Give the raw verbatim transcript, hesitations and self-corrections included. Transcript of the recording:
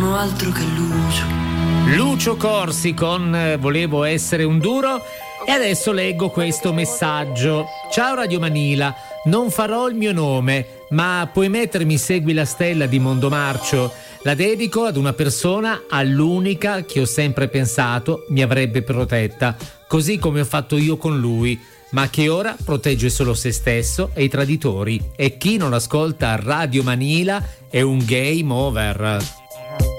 sono altro che Lucio. Lucio Corsi con eh, Volevo essere un duro. E adesso leggo questo messaggio. Ciao Radio Manila, non farò il mio nome, ma puoi mettermi Segui la stella di Mondomarcio? La dedico ad una persona, all'unica che ho sempre pensato mi avrebbe protetta, così come ho fatto io con lui, ma che ora protegge solo se stesso e i traditori. E chi non ascolta Radio Manila è un game over.